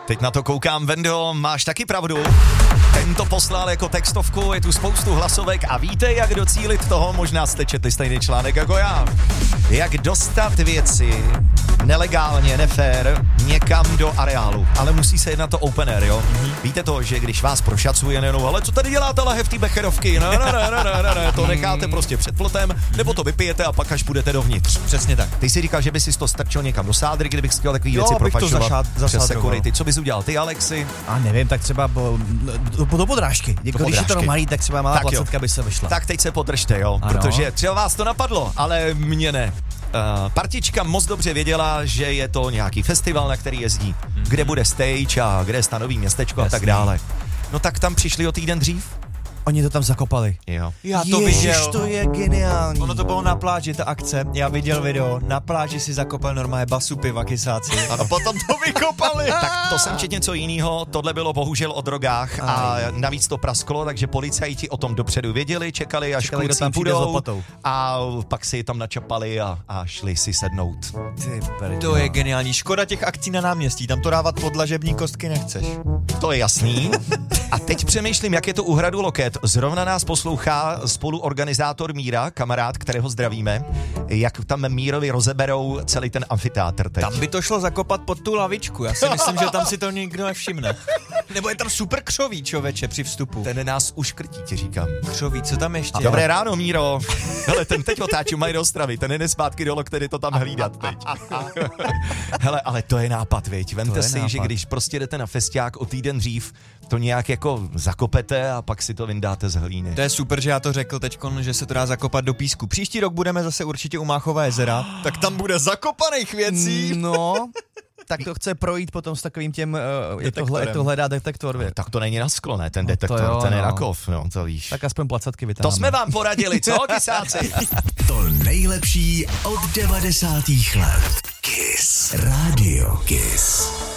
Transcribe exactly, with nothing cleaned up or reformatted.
Teď na to koukám, Vendo, máš taky pravdu. Tento poslal jako textovku, je tu spoustu hlasovek a víte, jak docílit toho, možná jste četli stejný článek jako já. Jak dostat věci nelegálně, nefér, někam do areálu, ale musí se jednat to open air, jo? Mm-hmm. Víte to, že když vás prošacuje, nejenom, ale co tady děláte lahev té becherovky, ne, ne, ne, ne, ne, ne, to necháte prostě před plotem, nebo to vypijete a pak až půjdete dovnitř. Přesně tak. Ty si říkal, že bys si to strčil někam do sádry, kdybych chtěl takový jo, věci propašovat přes security. Co bys udělal ty, Alexi? A nevím, tak třeba po, do, do podrážky. Jako, když je to malý, tak třeba malá placetka by se vyšla. Tak teď se podržte, jo, ano. Protože třeba vás to napadlo, ale mě ne. Uh, partička moc dobře věděla, že je to nějaký festival, na který jezdí, mm-hmm. kde bude stage a kde je stanový městečko Jasný. A tak dále. No tak tam přišli o týden dřív. Oni to tam zakopali. Jo. Já to Ježiš, viděl. to je geniální. Ono to bylo na pláži, ta akce. Já viděl video. Na pláži si zakopal normálně basu piva, kysáci. A potom to vykopali. Tak to jsem čet něco jiného. Tohle bylo bohužel o drogách a navíc to prasklo, takže policajti o tom dopředu věděli, čekali, až čekali, kluci tam půjdou a pak si tam načapali a, a šli si sednout. Ty, to je geniální. Škoda těch akcí na náměstí. Tam to dávat pod dlažební kostky nechceš. To je jasný. A teď přemýšlím, jak je to u Hradu Loket. Zrovna nás poslouchá spoluorganizátor Míra, kamarád, kterého zdravíme, jak tam Mírovi rozeberou celý ten amfiteátr teď. Tam by to šlo zakopat pod tu lavičku, já si myslím, že tam si to nikdo nevšimne. Nebo je tam super křoví, člověče, při vstupu. Ten nás uškrtí, ti říkám. Křoví, co tam ještě? Dobré ráno, Míro. Hele, ten teď otáču mají do Ostravy, ten jde zpátky do Lokety to tam hlídat teď. Hele, ale to je nápad, viď. Vemte si, nápad. Že když prostě jdete na festiák o týden dřív, to nějak jako zakopete a pak si to vyndáte z hlíny. To je super, že já to řekl teďkon, že se to dá zakopat do písku. Příští rok budeme zase určitě u Máchova jezera, tak tam bude zakopaných věcí. No, tak to chce projít potom s takovým těm, uh, jak, to, jak to hledá detektor. No, tak to není na sklo, ne, ten no detektor, jo, ten je no. na kov, no, to víš. Tak aspoň placatky vytáháme. To jsme vám poradili, co, kysáci? To nejlepší od devadesátých let. Kiss. Radio Kiss.